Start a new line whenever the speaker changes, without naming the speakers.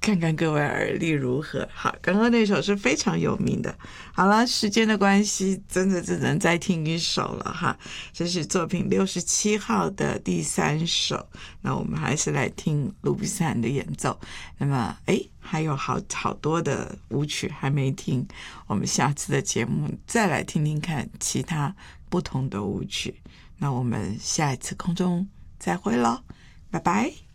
看看各位耳力如何。好，刚刚那首是非常有名的。好了，时间的关系，真的只能再听一首了哈。这是作品67号的第3首，那我们还是来听卢比斯坦的演奏。那么还有好多的舞曲还没听，我们下次的节目再来听听看其他不同的舞曲。那我们下一次空中再会咯，拜拜。